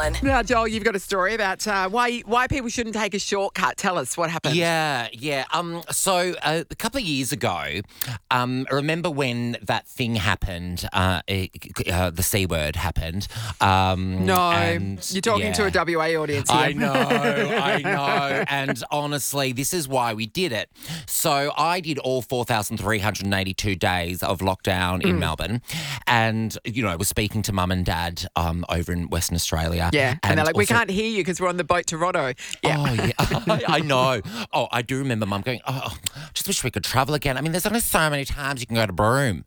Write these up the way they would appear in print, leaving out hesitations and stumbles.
Sean. Now, Joel, you've got a story about why people shouldn't take a shortcut. Tell us what happened. Yeah. So a couple of years ago, remember when that thing happened? The C word happened. No, you're talking to a WA audience here. I know. And honestly, this is why we did it. So I did all 4,382 days of lockdown in Melbourne, and I was speaking to Mum and Dad over in Western Australia. Yeah, and they're like, we also, can't hear you because we're on the boat to Roto. Yeah. Oh, yeah. I know. Oh, I do remember Mum going, just wish we could travel again. I mean, there's only so many times you can go to Broome.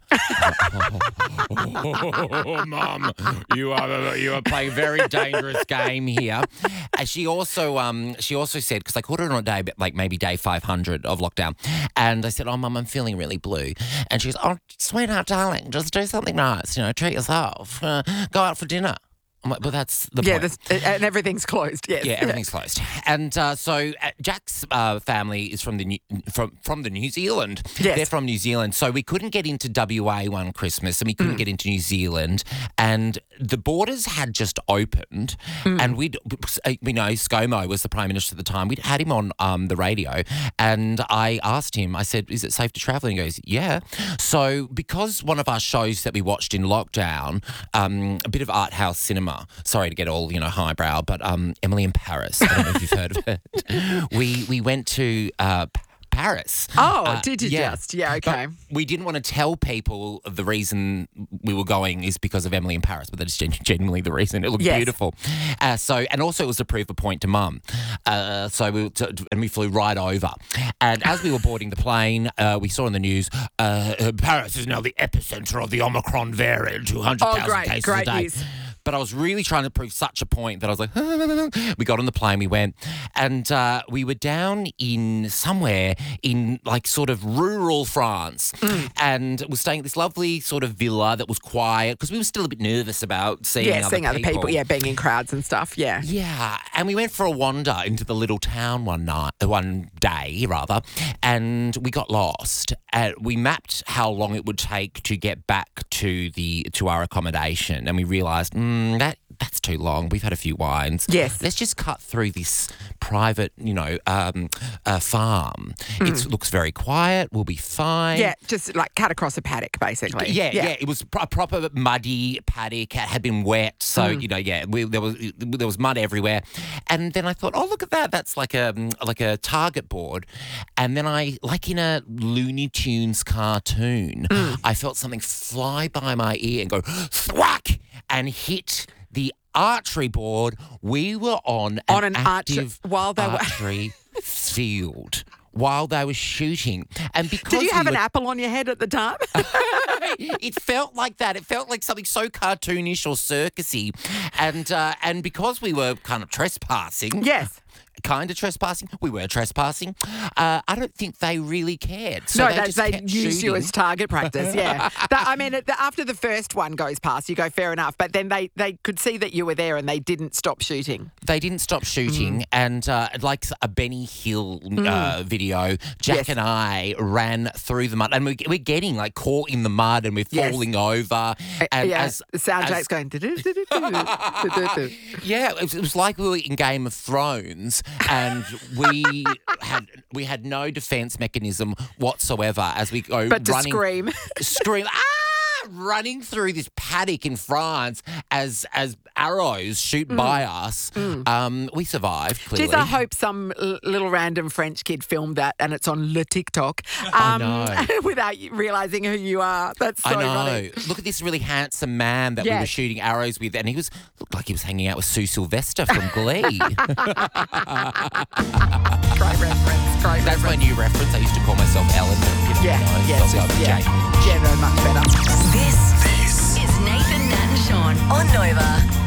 Mum, you are playing a very dangerous game here. And she also said, because I called her on a day, like maybe day 500 of lockdown, and I said, Mum, I'm feeling really blue. And she goes, sweetheart, darling, just do something nice, treat yourself, go out for dinner. I'm like, well, that's the point. And everything's closed. Yes. Yeah, everything's closed. And so Jack's family is from the New Zealand. Yes. They're from New Zealand. So we couldn't get into WA one Christmas, and we couldn't get into New Zealand. And the borders had just opened, and we know ScoMo was the Prime Minister at the time. We'd had him on the radio, and I asked him, I said, is it safe to travel? And he goes, yeah. So because one of our shows that we watched in lockdown, a bit of art house cinema, sorry to get all, highbrow, but Emily in Paris, I don't know if you've heard of it. We went to Paris. Oh, did you just? Yeah, okay. But we didn't want to tell people the reason we were going is because of Emily in Paris, but that's genuinely the reason. It looked beautiful. And also it was to prove a point to Mum. So we flew right over. And as we were boarding the plane, we saw on the news, Paris is now the epicenter of the Omicron variant, 200,000 cases a day. News. But I was really trying to prove such a point that I was like, we got on the plane, we went, and we were down in somewhere in like sort of rural France, and was staying at this lovely sort of villa that was quiet because we were still a bit nervous about seeing other people. Yeah, being in crowds and stuff. Yeah. Yeah, and we went for a wander into the little town one day, and we got lost. We mapped how long it would take to get back to our accommodation, and we realised that's too long. We've had a few wines. Yes. Let's just cut through this private, farm. It looks very quiet. We'll be fine. Yeah, just like cut across a paddock, basically. Yeah. It was a proper muddy paddock. It had been wet, so there was mud everywhere. And then I thought, oh, look at that. That's like a target board. And then like in a Looney Tunes cartoon, I felt something fly by my ear and go thwack and hit the archery board. We were on an active archery field while they were shooting. And because did you have an apple on your head at the time? It felt like that. It felt like something so cartoonish or circusy. And because we were kind of trespassing. Yes. We were trespassing. I don't think they really cared. So they used you as target practice, yeah. After the first one goes past, you go, fair enough. But then they could see that you were there and they didn't stop shooting. They didn't stop shooting. And like a Benny Hill video, Jack and I ran through the mud. And we're getting like caught in the mud and we're falling over. And the soundtrack's going... Yeah, it was like we were in Game of Thrones. And we had no defence mechanism whatsoever as we go but to running. Scream, running through this paddock in France as arrows shoot by us. We survived, clearly. Jeez, I hope some little random French kid filmed that and it's on Le TikTok without realising who you are. That's so funny. Look at this really handsome man that we were shooting arrows with, and looked like he was hanging out with Sue Sylvester from Glee. Great reference. That's my new reference. I used to call myself Ellen. Much better. This is Nathan, Nat and Sean on Nova.